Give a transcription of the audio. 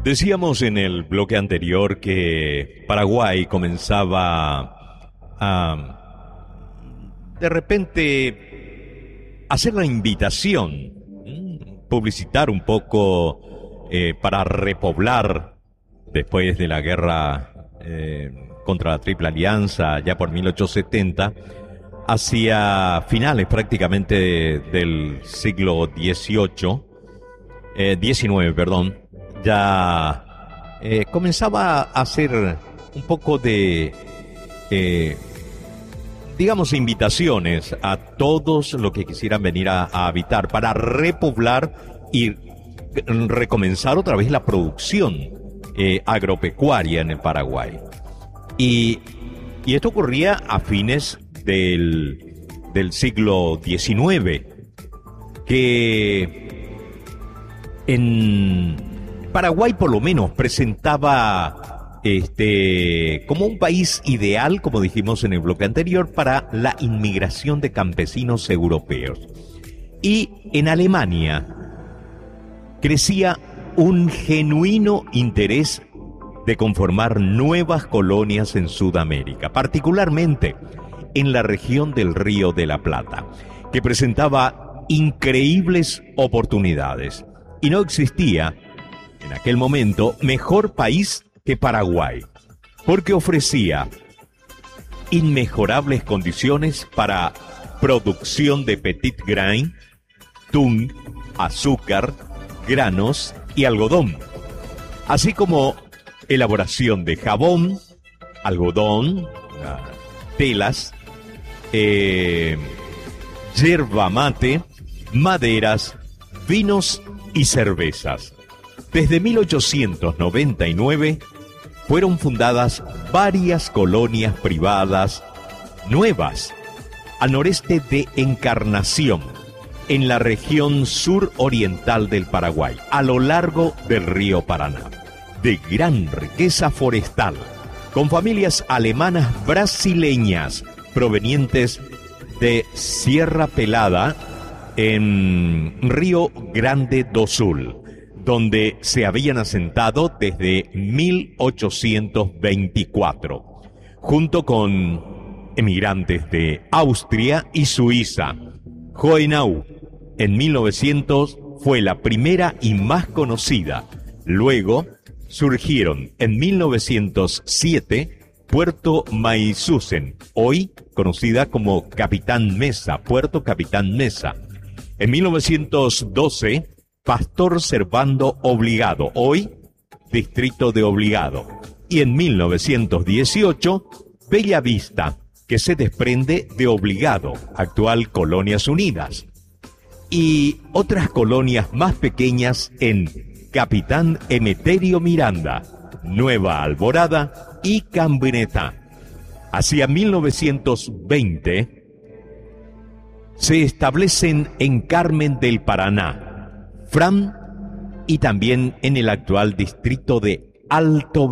Decíamos en el bloque anterior que Paraguay comenzaba a, de repente, hacer la invitación, publicitar un poco para repoblar después de la guerra contra la Triple Alianza, ya por 1870, hacia finales prácticamente del siglo XIX, ya comenzaba a hacer un poco de, digamos, invitaciones a todos los que quisieran venir a habitar para repoblar y recomenzar otra vez la producción agropecuaria en el Paraguay. Y esto ocurría a fines del siglo XIX, que en Paraguay por lo menos presentaba como un país ideal, como dijimos en el bloque anterior, para la inmigración de campesinos europeos. Y en Alemania crecía un genuino interés de conformar nuevas colonias en Sudamérica, particularmente en la región del Río de la Plata, que presentaba increíbles oportunidades. Y no existía, en aquel momento, mejor país que Paraguay, porque ofrecía inmejorables condiciones para producción de petit grain, tung, azúcar, granos y algodón, así como elaboración de jabón, algodón, telas, yerba mate, maderas, vinos y cervezas. Desde 1899 fueron fundadas varias colonias privadas nuevas al noreste de Encarnación, en la región suroriental del Paraguay, a lo largo del río Paraná, de gran riqueza forestal, con familias alemanas brasileñas provenientes de Sierra Pelada, en Río Grande do Sul, donde se habían asentado desde 1824, junto con emigrantes de Austria y Suiza. Hohenau, en 1900, fue la primera y más conocida. Luego surgieron en 1907 Puerto Maisusen, hoy conocida como Capitán Mesa, Puerto Capitán Mesa. En 1912, Pastor Servando Obligado, hoy Distrito de Obligado. Y en 1918, Bella Vista, que se desprende de Obligado, actual Colonias Unidas. Y otras colonias más pequeñas en Capitán Emeterio Miranda, Nueva Alborada y Cambinetá. Hacia 1920 se establecen en Carmen del Paraná, Fram y también en el actual distrito de Alto